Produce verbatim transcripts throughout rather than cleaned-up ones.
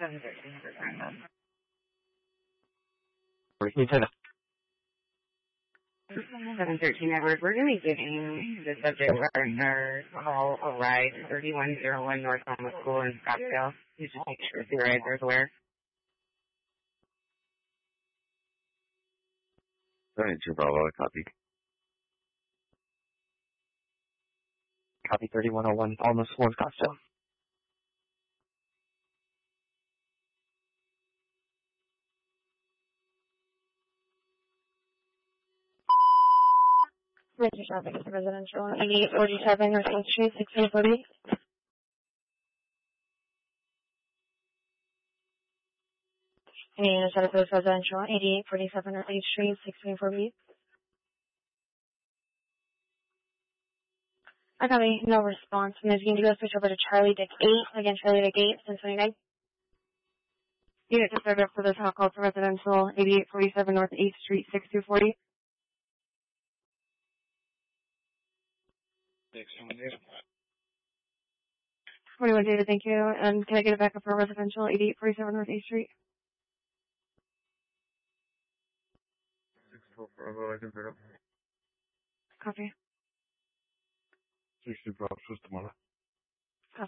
seven thirteen Edward. seven thirteen Edward. We're going to be giving the subject our call a ride, thirty-one oh one North Alma School in Scottsdale. You just make sure the rider's aware. Sorry, two Bravo, copy. Copy thirty-one oh one Alma School in Scottsdale. Register traffic is residential, eighty-eight forty-seven North Eighth Street, sixteen forty. And Minnesota Post residential, eighty-eight forty-seven North Eighth Street, sixteen forty. I got a no response. Miz Going to go switch over to Charlie Dick eight. Again, Charlie Dick eight, ten twenty-nine. Unit to serve up for the talk call for residential, eighty-eight forty-seven North Eighth Street, sixty-two forty. twenty-one David, thank you. And can I get it back up for residential, eighty-eight forty-seven North Eighth Street? six four Bravo, I can pick up. Copy. sixty Bravo, system on it. Copy.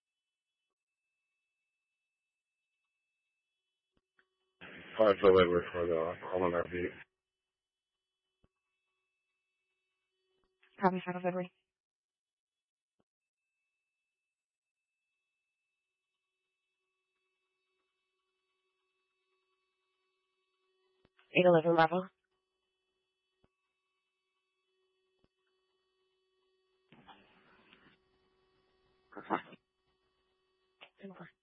Five Phil Edward for the Alma R V. Copy, Final February. eight eleven Bravo. Perfect.